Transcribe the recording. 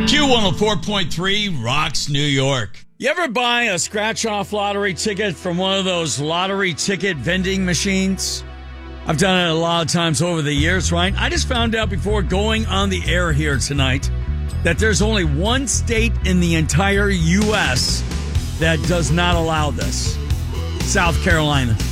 Q104.3 rocks New York. You ever buy a scratch-off lottery ticket from one of those lottery ticket vending machines? I've done it a lot of times over the years, right? I just found out before going on the air here tonight that there's only one state in the entire U.S. that does not allow this. South Carolina.